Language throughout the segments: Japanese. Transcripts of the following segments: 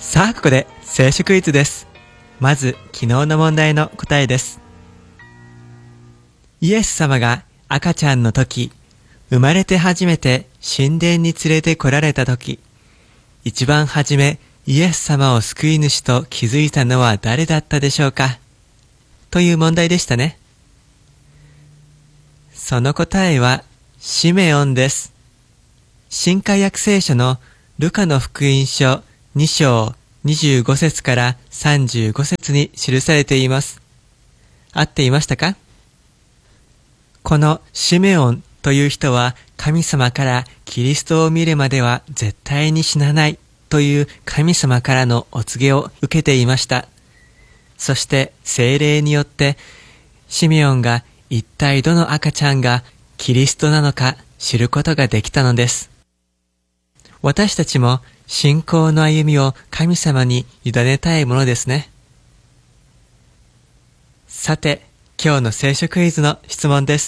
さあ、ここで聖書クイズです。まず、昨日の問題の答えです。イエス様が赤ちゃんの時、生まれて初めて神殿に連れて来られた時、一番初めイエス様を救い主と気づいたのは誰だったでしょうか？という問題でしたね。その答えはシメオンです。新海訳聖書のルカの福音書2章25節から35節に記されています。合っていましたか？このシメオンという人は神様からキリストを見るまでは絶対に死なないという神様からのお告げを受けていました。そして聖霊によってシメオンが一体どの赤ちゃんがキリストなのか知ることができたのです。私たちも信仰の歩みを神様に委ねたいものですね。さて、今日の聖書クイズの質問です。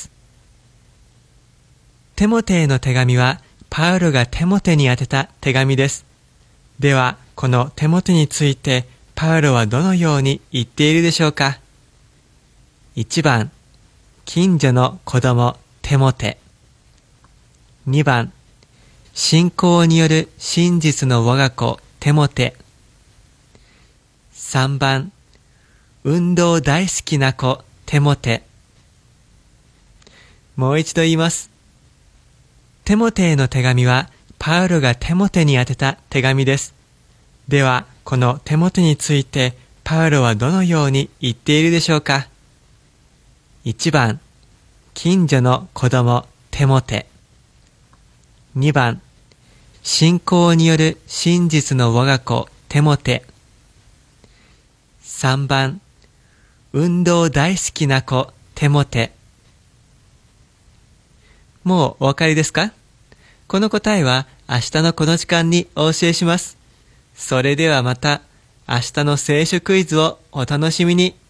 テモテへの手紙はパウロがテモテに宛てた手紙です。では、このテモテについてパウロはどのように言っているでしょうか？ 1 番、近所の子供テモテ。2番、信仰による真実の我が子テモテ。3番、運動大好きな子テモテ。もう一度言います。テモテへの手紙はパウロがテモテに宛てた手紙です。では、このテモテについてパウロはどのように言っているでしょうか？ 1 番、近所の子供テモテ。2番、信仰による真実の我が子テモテ。3番、運動大好きな子テモテ。もうお分かりですか？この答えは明日のこの時間にお教えします。それではまた明日の聖書クイズをお楽しみに。